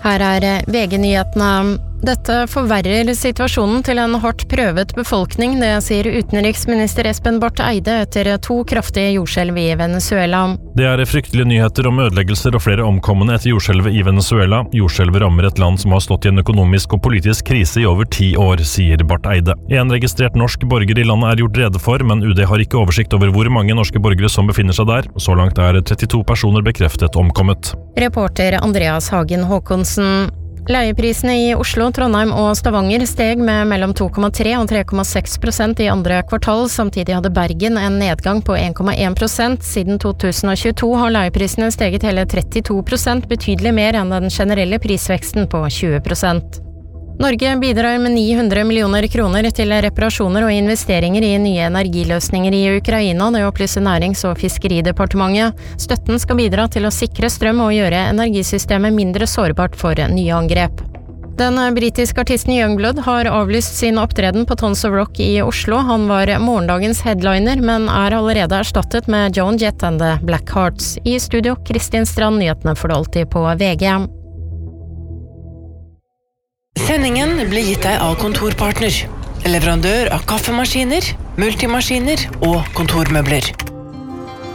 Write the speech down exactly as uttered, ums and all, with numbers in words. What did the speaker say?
Her er V G-nyhetene. Dette forverrer situasjonen til en hardt prøvet befolkning, det sier utenriksminister Espen Barth Eide etter to kraftige jordskjelv i Venezuela. Det er fryktelige nyheter om ødeleggelser og flere omkomne etter jordskjelvet i Venezuela. Jordskjelvet rammer et land som har stått i en økonomisk og politisk krise i over ti år, sier Barth Eide. En registrert norsk borger i landet er gjort rede for, men U D har ikke oversikt over hvor mange norske borgere som befinner seg der. Så langt er trettito personer bekreftet omkommet. Reporter Andreas Hagen Håkonsen. Leieprisene i Oslo, Trondheim og Stavanger steg med mellom to komma tre og tre komma seks prosent i andre kvartal. Samtidig hadde Bergen en nedgang på en komma en prosent. Siden to tusen og tjueto har leieprisene steget hele trettito prosent, betydelig mer enn den generelle prisveksten på tjue prosent. Norge bidrar med ni hundre millioner kroner til reparasjoner og investeringer i nye energiløsninger i Ukraina, det opplyser Nærings- og Fiskeridepartementet. Støtten skal bidra til å sikre strøm og gjøre energisystemet mindre sårbart for nye angrep. Den britiske artisten Youngblood har avlyst sin opptreden på Tons of Rock i Oslo. Han var morgendagens headliner, men er allerede erstattet med Joan Jett and the Blackhearts. I studio, Kristin Strand, nyhetene for alltid på V G. Sendingen blir gitt deg av Kontorpartner, leverandør av kaffemaskiner, multimaskiner og kontormøbler.